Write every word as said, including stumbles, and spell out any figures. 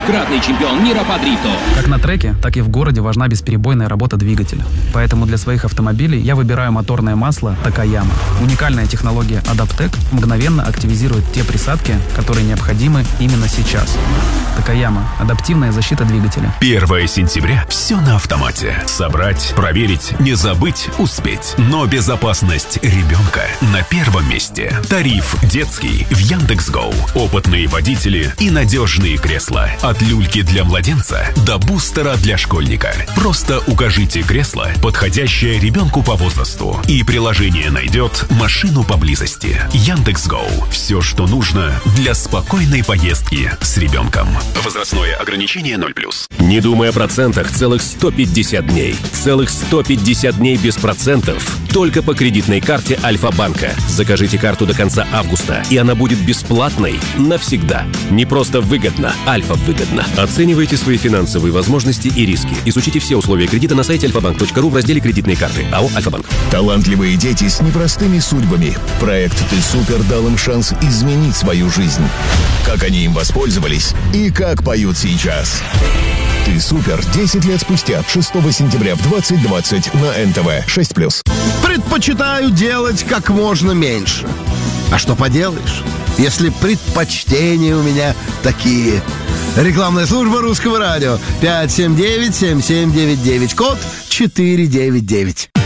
Кратный чемпион мира по дрифту. Как на треке, так и в городе важна бесперебойная работа двигателя. Поэтому для своих автомобилей я выбираю моторное масло Такаяма. Уникальная технология Адаптек мгновенно активизирует те присадки, которые необходимы именно сейчас. Такаяма. Адаптивная защита двигателя. первое сентября. Все на автомате. Собрать, проверить, не забыть, успеть. Но безопасность ребенка на первом месте. Тариф детский в Яндекс.Гоу. Опытные водители и надежные кресла. От люльки для младенца до бустера для школьника. Просто укажите кресло, подходящее ребенку по возрасту, и приложение найдет машину поблизости. Яндекс.Гоу. Все, что нужно для спокойной поездки с ребенком. Возрастное ограничение ноль плюс. Не думай о процентах целых сто пятьдесят дней. Целых сто пятьдесят дней без процентов. Только по кредитной карте Альфа-банка. Закажите карту до конца августа, и она будет бесплатной навсегда. Не просто выгодно, Альфа выгодно. Оценивайте свои финансовые возможности и риски. Изучите все условия кредита на сайте альфа банк точка ру в разделе «Кредитные карты». АО «Альфа-банк». Талантливые дети с непростыми судьбами. Проект «Ты супер» дал им шанс изменить свою жизнь. Как они им воспользовались и как поют сейчас. «Ты супер» десять лет спустя, шестого сентября в двадцать двадцать на эн тэ вэ шесть плюс. Предпочитаю делать как можно меньше. А что поделаешь, если предпочтения у меня такие. Рекламная служба Русского радио. пять семь девять семь семь девять девять. Код четыре девять девять.